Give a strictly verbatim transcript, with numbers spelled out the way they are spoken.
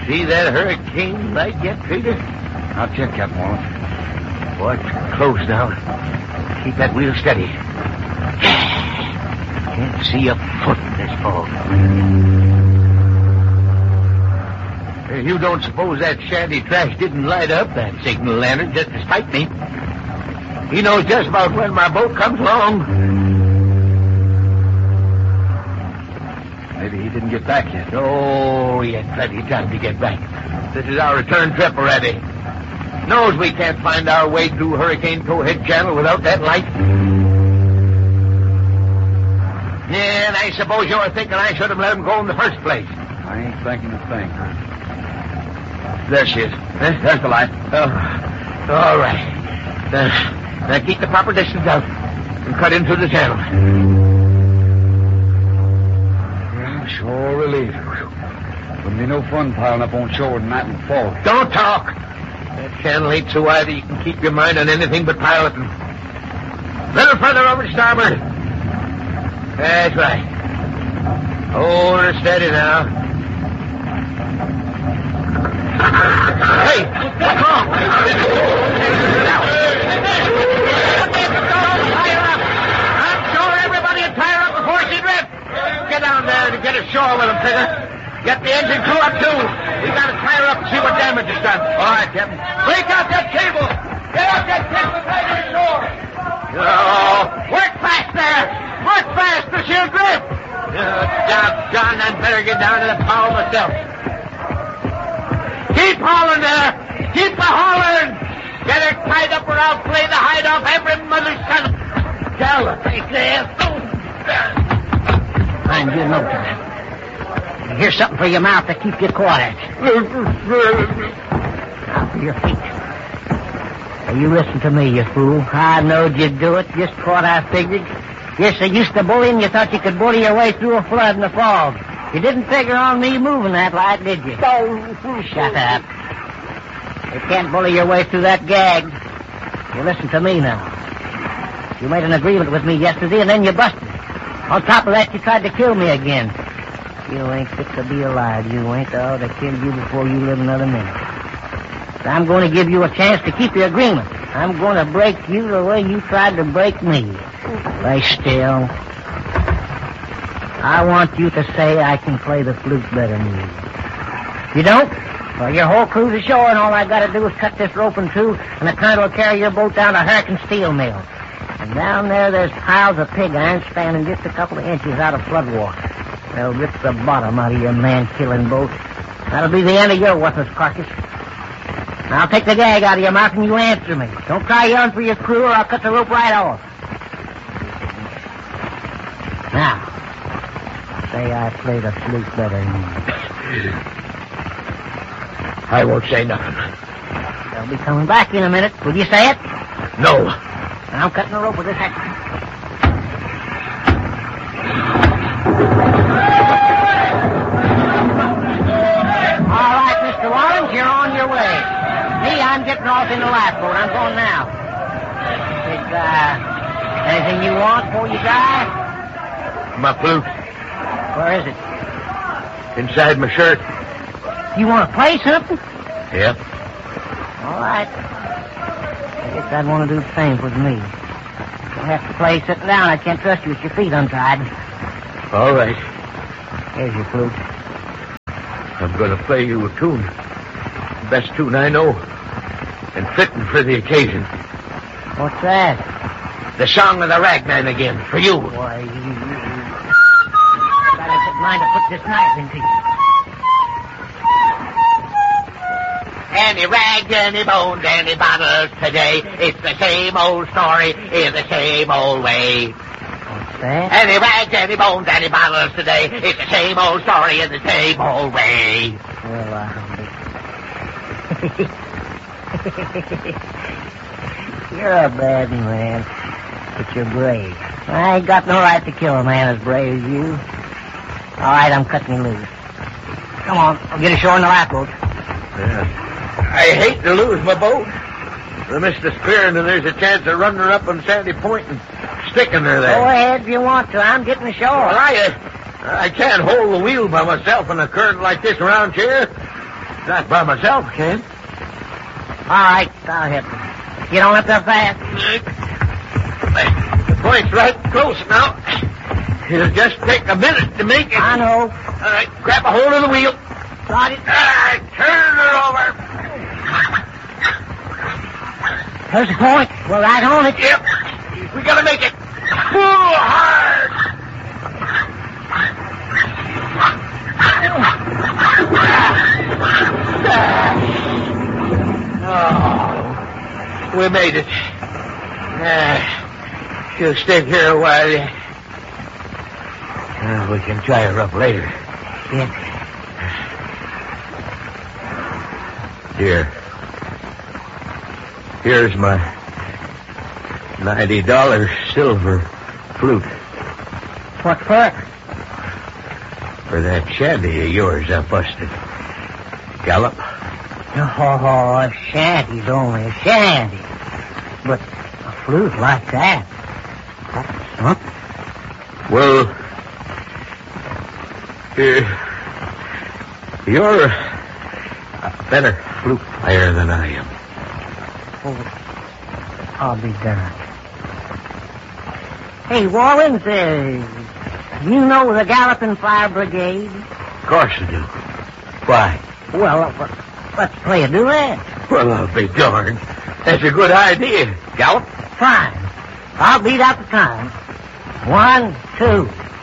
See that hurricane light yet, Peter? I'll check, Captain Wallace. Boy, it's close now. Keep that wheel steady. Can't see a foot in this fog. You don't suppose that shanty trash didn't light up that signal lantern just to spite me? He knows just about when my boat comes along. Maybe he didn't get back yet. Oh, he had plenty of time to get back. This is our return trip already. Knows we can't find our way through Hurricane Towhead Channel without that light. Yeah, and I suppose you're thinking I should have let him go in the first place. I ain't thinking a thing. There she is. There's, there's the light. Oh, all right. Now, now keep the proper distance out and cut into the channel. Yeah, sure relief. Wouldn't be no fun piling up on shore in night and fog. Don't talk. That channel ain't so wide that you can keep your mind on anything but piloting. A little further over to starboard. That's right. Hold her steady now. Hey, what's wrong? Tie her up. I'm sure everybody will tie her up before she drifts. Get down there to get ashore with them, Figger. Get the engine crew up, too. We got to tie her up and see what damage is done. All right, Captain. Break out that cable. Get out that cable and tie her ashore. Oh, work fast there. Work fast or she'll drift. Oh, doggone, I'd better get down to the power myself. Keep hauling there. Keep the hauling. Get her tied up or I'll play the hide off every mother's son. Tell her, take there. Mind you, no time. Here's something for your mouth to keep you quiet. Now for your feet. Now, you listen to me, you fool. I knowed you'd do it, just what I figured. You're so used to bullying, you thought you could bully your way through a flood in the fog. You didn't figure on me moving that light, did you? Shut up. You can't bully your way through that gag. You listen to me now. You made an agreement with me yesterday, and then you busted. On top of that, you tried to kill me again. You ain't fit to be alive, you ain't. I ought to kill you before you live another minute. So I'm going to give you a chance to keep your agreement. I'm going to break you the way you tried to break me. Lay still. I want you to say I can play the flute better than you. You don't? Well, your whole crew's ashore, and all I got to do is cut this rope in two, and the current will carry your boat down to Hurricane Steel Mill. And down there, there's piles of pig iron spanning just a couple of inches out of floodwater. They'll rip the bottom out of your man-killing boat. That'll be the end of your worthless carcass. Now, I'll take the gag out of your mouth and you answer me. Don't cry yelling for your crew or I'll cut the rope right off. Now, say I play the flute better than you. I won't say nothing. They'll be coming back in a minute. Will you say it? No. I'm cutting the rope with this axe. All right, Mister Lawrence, you're on your way. Me, I'm getting off in the lifeboat. I'm going now. Is, uh, anything you want before you die? My flute. Where is it? Inside my shirt. You want to play something? Yep. All right. I guess I'd want to do the same with me. You'll have to play sitting down. I can't trust you with your feet untied. All right. Here's your flute. I'm going to play you a tune. The best tune I know. And fitting for the occasion. What's that? The Song of the Ragman again, for you. Why, you... you got a good mind to put this knife into you. Any rags, any bones, any bottles today. It's the same old story in the same old way. What's that? Any rags, any bones, any bottles today. It's the same old story in the same old way. Well, I'll be... You're a bad man, but you're brave. I ain't got no right to kill a man as brave as you. All right, I'm cutting you loose. Come on, I'll get ashore in the lifeboat. Yeah. I hate to lose my boat. The Mister Spearing, and there's a chance of running her up on Sandy Point and sticking her there. Go ahead if you want to. I'm getting ashore. Well, I, uh, I can't hold the wheel by myself in a current like this around here. Not by myself, Ken. All right, I'll help you. You don't have to fast. The point's right close now. It'll just take a minute to make it. I know. All right, grab a hold of the wheel. Got it. All right, turn her over. There's the point. We're right on it. Yep. We gotta make it. Pull hard. Oh, we made it. Uh, she'll stay here a while yet. Uh, we can tie her up later. Yeah. Here. Here's my ninety dollar silver flute. What for? For that shanty of yours I busted. Gallop. Oh, a shanty's only a shanty. But a flute like that, that's something. Well, uh, you're a better flute player than I am. Oh, I'll be done. Hey, Wallens, uh, you know the Galloping Fire Brigade? Of course I do. Why? Well, uh, let's play a duet. Well, I'll be darned. That's a good idea. Gallop. Fine. I'll beat out the time. One, two.